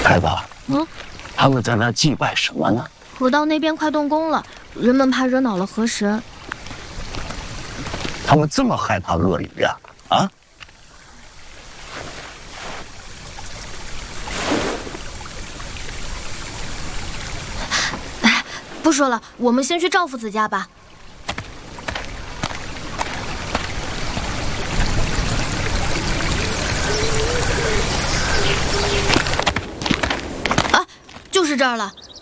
孩子，他们在那祭拜什么呢？ 河道那边快动工了，人们怕惹恼了河神。 他们这么害怕鳄鱼呀？啊？ 不说了，我们先去赵父子家吧。啊，就是这儿了。